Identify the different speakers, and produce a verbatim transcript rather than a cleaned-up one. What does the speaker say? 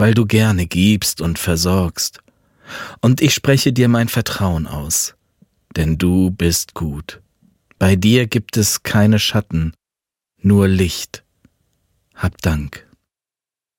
Speaker 1: weil du gerne gibst und versorgst. Und ich spreche dir mein Vertrauen aus, denn du bist gut. Bei dir gibt es keine Schatten, nur Licht. Hab Dank.